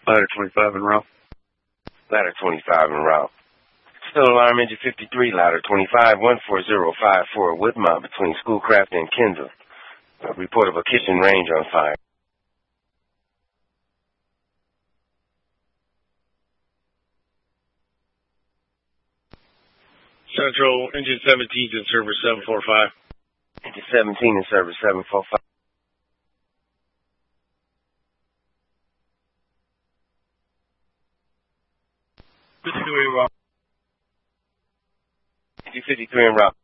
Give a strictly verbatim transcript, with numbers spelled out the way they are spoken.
Ladder twenty-five en route. Ladder twenty-five en route. Still alarm engine fifty-three, ladder twenty-five, one four zero five four, Woodmont between Schoolcraft and Kendall. A report of a kitchen range on fire. Central, engine seventeen in service seven four five. Engine seventeen in service seven four five. fifty-three en route. Engine fifty-three en route.